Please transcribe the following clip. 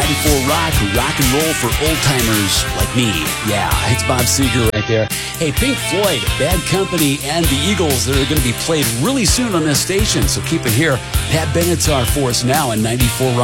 94 rock and roll for old-timers like me. Yeah, it's Bob Seger right there. Hey, Pink Floyd, Bad Company, and the Eagles, they're going to be played really soon on this station, so keep it here. Pat Benatar for us now on 94 Rock.